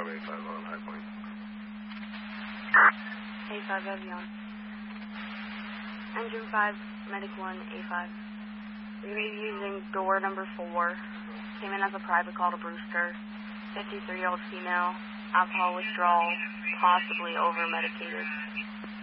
A5 on High Point. A5 Avion. Engine 5, Medic 1, A5. We're going to be using door number 4. Came in as a private call to Brewster. 53-year-old female, alcohol withdrawal, possibly over-medicated.